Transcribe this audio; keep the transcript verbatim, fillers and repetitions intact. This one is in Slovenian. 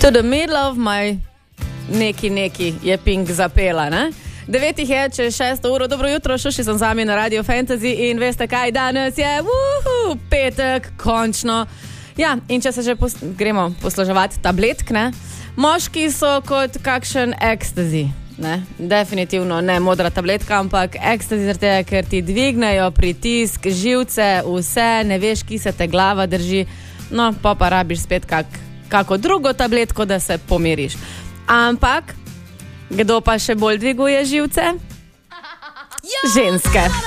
To the middle of my neki neki je Pink zapela, ne? Devetih je, če šesto uro, dobro jutro, šuši sem z vami na Radio Fantasy in veste kaj, danes je, uhu, petek, končno. Ja, in če se že pos gremo posluževati tabletk, ne? Moški so kot kakšen ekstazi, ne? Definitivno ne modra tabletka, ampak ekstazi zaradi tega, ker ti dvignejo pritisk, živce, vse, ne veš, ki se te glava drži, no, pa pa rabiš spet kak, kako drugo tabletko, da se pomiriš. Ampak, kdo pa še bolj dviguje živce? Ja! Ženske.